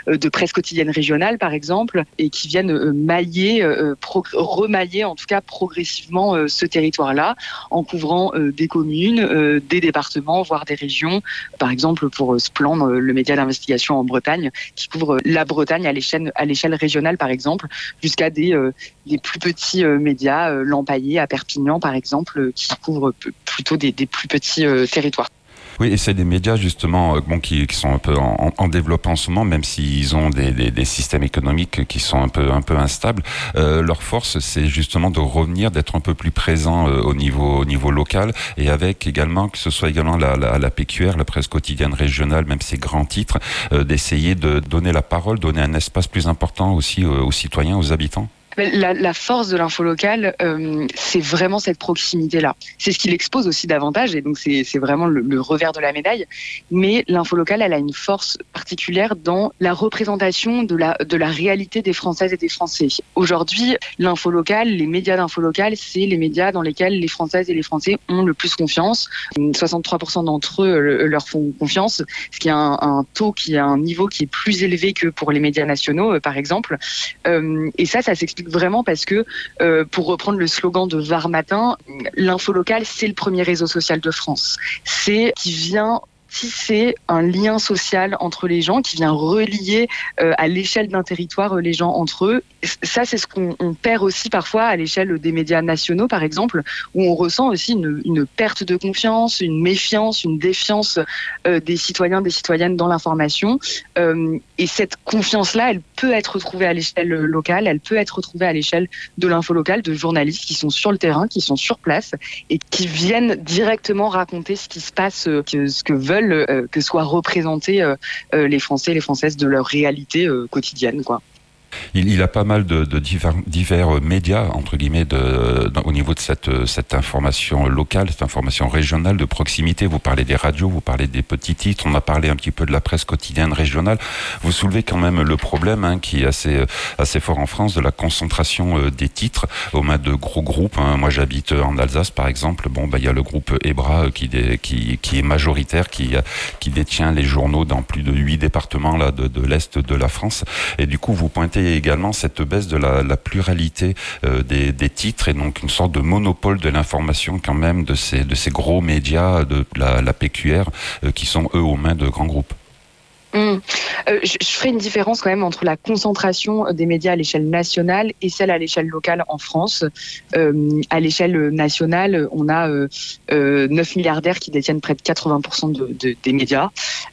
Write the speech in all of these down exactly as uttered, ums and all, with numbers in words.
euh, de presse quotidienne régionale, par exemple, et qui viennent euh, mailler, euh, pro- remailler en tout cas progressivement euh, ce territoire-là, en couvrant euh, des communes, euh, des départements, voire des régions. Par exemple, pour euh, Splan, euh, le média d'investigation en Bretagne, qui couvre la Bretagne à l'échelle, à l'échelle régionale, par exemple, jusqu'à des, euh, des plus petits euh, médias, euh, l'Empaillé à Perpignan, par exemple, euh, qui couvrent p- plutôt des, des plus petits euh, territoires. Oui, et c'est des médias justement euh, bon, qui, qui sont un peu en, en développement en ce moment, même s'ils ont des, des, des systèmes économiques qui sont un peu, un peu instables. Euh, leur force, c'est justement de revenir, d'être un peu plus présent euh, au niveau, au niveau local, et avec également, que ce soit également la, la, la P Q R, la presse quotidienne régionale, même ces grands titres, euh, d'essayer de donner la parole, donner un espace plus important aussi euh, aux citoyens, aux habitants. La, la force de l'info locale, euh, c'est vraiment cette proximité-là. C'est ce qui l'expose aussi davantage, et donc c'est, c'est vraiment le, le revers de la médaille. Mais l'info locale, elle a une force particulière dans la représentation de la, de la réalité des Françaises et des Français. Aujourd'hui, l'info locale, les médias d'info locale, c'est les médias dans lesquels les Françaises et les Français ont le plus confiance. soixante-trois pour cent d'entre eux leur font confiance, ce qui est un, un taux, qui a un niveau qui est plus élevé que pour les médias nationaux, par exemple. Euh, et ça, ça s'explique vraiment parce que, euh, pour reprendre le slogan de Var Matin, l'info locale, c'est le premier réseau social de France. C'est qui vient tisser un lien social entre les gens, qui vient relier euh, à l'échelle d'un territoire les gens entre eux. Ça, c'est ce qu'on on perd aussi parfois à l'échelle des médias nationaux, par exemple, où on ressent aussi une, une perte de confiance, une méfiance, une défiance euh, des citoyens, des citoyennes dans l'information. Euh, et cette confiance-là, elle peut être retrouvée à l'échelle locale, elle peut être retrouvée à l'échelle de l'info locale, de journalistes qui sont sur le terrain, qui sont sur place et qui viennent directement raconter ce qui se passe, euh, que, ce que veulent euh, que soient représentés euh, euh, les Français et les Françaises de leur réalité euh, quotidienne, quoi. Il, il a pas mal de, de divers, divers médias, entre guillemets, de, de, au niveau de cette, cette information locale, cette information régionale, de proximité. Vous parlez des radios, vous parlez des petits titres, on a parlé un petit peu de la presse quotidienne régionale. Vous soulevez quand même le problème, hein, qui est assez, assez fort en France, de la concentration euh, des titres aux mains de gros groupes. Hein. Moi, j'habite en Alsace, par exemple. Bon, bah, il y a le groupe EBRA qui, dé, qui, qui est majoritaire, qui, qui détient les journaux dans plus de huit départements là, de, de l'Est de la France. Et du coup, vous pointez également cette baisse de la, la pluralité euh, des, des titres, et donc une sorte de monopole de l'information quand même de ces, de ces gros médias de la, la P Q R euh, qui sont eux aux mains de grands groupes. Mmh. Euh, je, je ferai une différence quand même entre la concentration des médias à l'échelle nationale et celle à l'échelle locale en France. Euh, à l'échelle nationale, on a euh, euh, neuf milliardaires qui détiennent près de quatre-vingts pour cent de, de, des médias.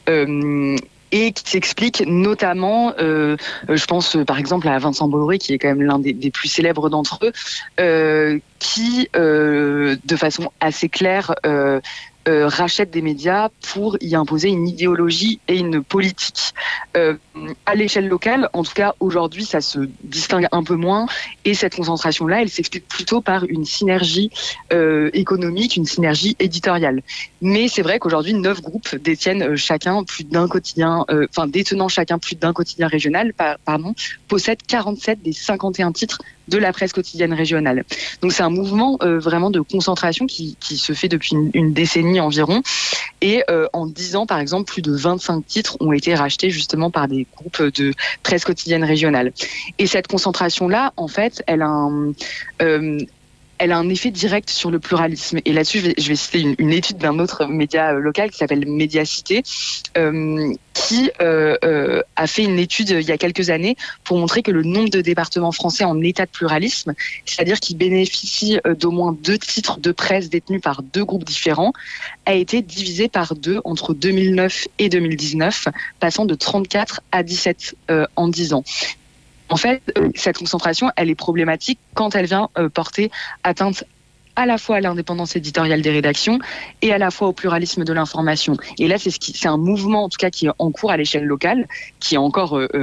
Euh, et qui s'explique notamment, euh, je pense par exemple à Vincent Bolloré, qui est quand même l'un des, des plus célèbres d'entre eux, euh, qui, euh, de façon assez claire, euh, Euh, rachètent des médias pour y imposer une idéologie et une politique. Euh, à l'échelle locale, en tout cas aujourd'hui, ça se distingue un peu moins, et cette concentration-là, elle s'explique plutôt par une synergie euh, économique, une synergie éditoriale. Mais c'est vrai qu'aujourd'hui, neuf groupes détiennent chacun plus d'un quotidien, euh, enfin détenant chacun plus d'un quotidien régional, par, pardon, possèdent quarante-sept des cinquante et un titres de la presse quotidienne régionale. Donc c'est un mouvement euh, vraiment de concentration qui, qui se fait depuis une, une décennie environ. Et euh, en dix ans, par exemple, plus de vingt-cinq titres ont été rachetés justement par des groupes de presse quotidienne régionale. Et cette concentration-là, en fait, elle a un... Euh, elle a un effet direct sur le pluralisme. Et là-dessus, je vais, je vais citer une, une étude d'un autre média local qui s'appelle Médiacité, euh, qui euh, euh, a fait une étude il y a quelques années pour montrer que le nombre de départements français en état de pluralisme, c'est-à-dire qui bénéficient d'au moins deux titres de presse détenus par deux groupes différents, a été divisé par deux entre deux mille neuf et deux mille dix-neuf, passant de trente-quatre à dix-sept euh, en dix ans. En fait, cette concentration, elle est problématique quand elle vient euh, porter atteinte à la fois à l'indépendance éditoriale des rédactions et à la fois au pluralisme de l'information. Et là, c'est, ce qui, c'est un mouvement, en tout cas, qui est en cours à l'échelle locale, qui est encore... Euh,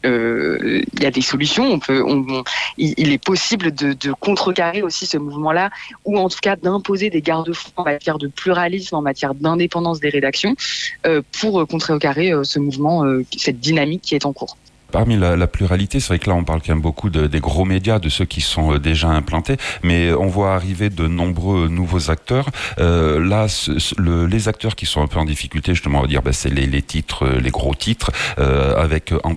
euh, il y a des solutions. On peut, on, on, il, il est possible de, de contrecarrer aussi ce mouvement-là, ou en tout cas d'imposer des garde-fous en matière de pluralisme, en matière d'indépendance des rédactions, euh, pour contrecarrer euh, ce mouvement, euh, cette dynamique qui est en cours. Parmi la, la pluralité, c'est vrai que là on parle quand même beaucoup de, des gros médias, de ceux qui sont euh, déjà implantés, mais on voit arriver de nombreux nouveaux acteurs. Euh, là, ce, ce, le, les acteurs qui sont un peu en difficulté, justement, on va dire, bah, c'est les, les titres, les gros titres, euh, avec en